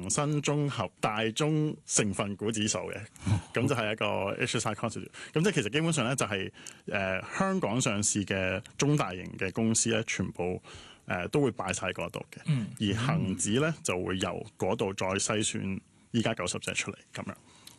恒生綜合大宗成分股指數嘅，咁就係一個 HSI Constitute。咁即係其實基本上咧就係香港上市嘅中大型嘅公司咧，全部都會擺晒喺嗰度嘅。而恒指咧就會由嗰度再篩選依家90隻出嚟咁樣。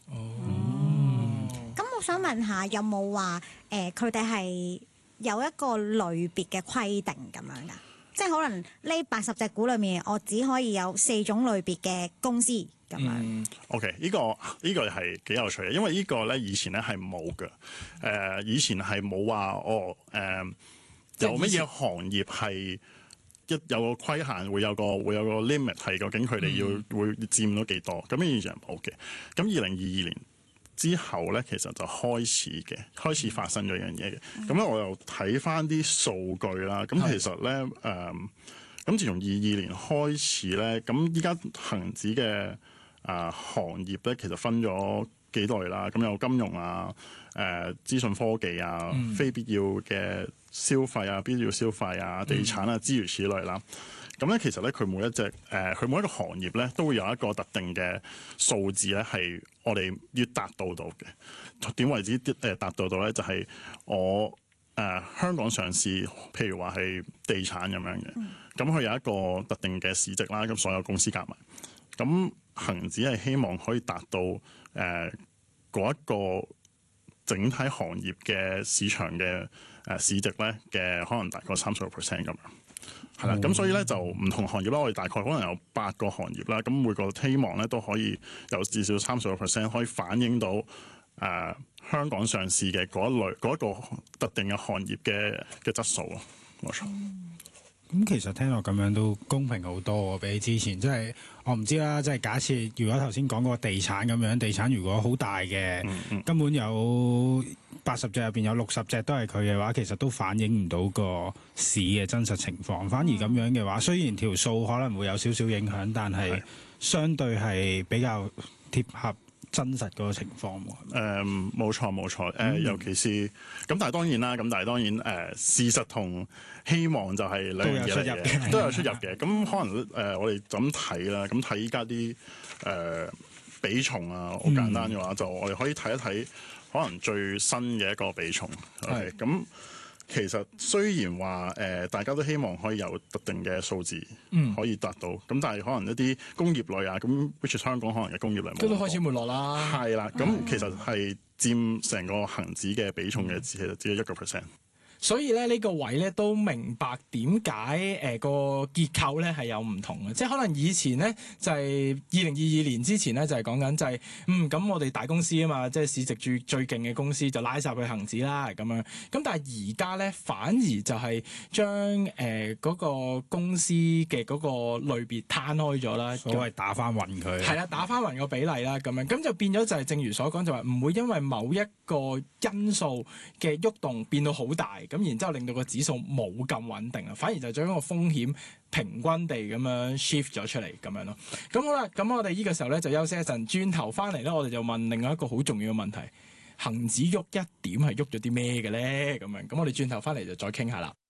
咁我想問下，有冇話佢哋係有一個類別嘅規定咁樣㗎？即係可能呢80隻股裏面，我只可以有4種類別嘅公司咁樣。 OK， 呢個係幾有趣嘅，因為呢個咧以前咧係冇嘅。以前係冇話有乜嘢行業係有個規限，會有個 limit 係究竟佢哋會佔到幾多？咁以前係冇嘅。咁2022年之後咧，其實就開始發生咗一樣嘢嘅。咁咧，我又睇翻啲數據啦。咁其實咧，咁自從22年開始咧，咁依家恒指嘅行業咧，其實分咗幾類啦。咁有金融啊、資訊科技啊、非必要嘅消費啊、必要消費啊、地產啊，諸如此類啦。咁咧，其實咧，佢每一個行業咧，都會有一個特定嘅數字咧，係我哋要達到嘅。點為之達到咧？就係我香港上市，譬如話係地產咁樣嘅，咁佢有一個特定嘅市值啦，咁所有公司夾埋，咁恒指係希望可以達到嗰一個整體行業嘅市場嘅市值咧嘅可能大概30%咁樣。係啦，咁所以咧就唔同行業啦，我哋大概可能有8個行業啦，咁每個希望咧都可以有至少30%可以反映到香港上市嘅嗰一個特定嘅行業嘅質素咯，冇錯。 咁其實聽落咁樣都公平好多喎，比起之前，即係我唔知啦。即係假設如果頭先講個地產咁樣，地產如果好大嘅，根本有80隻入邊有60隻都係佢嘅話，其實都反映唔到個市嘅真實情況。反而咁樣嘅話，雖然條數可能會有少少影響，但係相對係比較貼合真實嗰個情況喎。 冇錯。尤其是咁，但係當然事實同希望就係兩樣嘢嚟嘅，都有出入嘅。咁可能我哋就咁睇啦，咁睇依家啲比重啊，好簡單嘅話，就我哋可以睇一睇可能最新嘅一個比重。咁其實雖然話大家都希望可以有特定嘅數字可以達到，咁但係可能一啲工業類啊，咁 which 香港可能嘅工業類都開始沒落啦。 係啦，咁其實係佔成個恒指嘅比重嘅，其實只係1%。 所以咧呢個位咧都明白點解個結構咧係有唔同嘅，即係可能以前咧就係2022年之前咧就係講緊就係咁我哋大公司啊嘛，即係市值最勁嘅公司就拉晒去恒指啦咁樣。咁但係而家咧反而就係將嗰個公司嘅嗰個類別攤開咗啦， 所謂打翻勻佢。 係啦，打翻勻個比例啦咁樣，咁就變咗就係正如所講，就話唔會因為某一個因素嘅喐動變到好大。咁然之後令到個指數冇咁穩定啊，反而就將個風險平均地咁樣 shift 咗出嚟咁樣咯。咁好啦，咁我哋呢個時候咧就休息一陣，轉頭翻嚟咧我哋就問另外一個好重要嘅問題：恒指喐一點係喐咗啲咩嘅咧？咁樣，咁我哋轉頭翻嚟就再傾下啦。